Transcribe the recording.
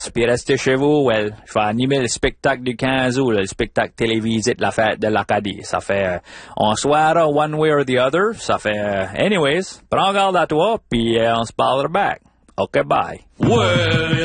Puis restez chez vous, well, je vais animer le spectacle du 15 août, le spectacle télévisé de la fête de l'Acadie. Ça fait, on soira one way or the other. Ça fait, anyways, prends garde à toi, puis on se parlera back. OK, bye. Well,